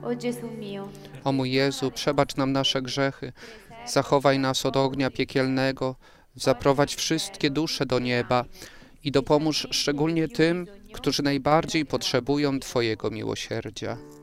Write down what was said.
O Gesù mio, O mój Jezu, przebacz nam nasze grzechy, zachowaj nas od ognia piekielnego, zaprowadź wszystkie dusze do nieba i dopomóż szczególnie tym, którzy najbardziej potrzebują Twojego miłosierdzia.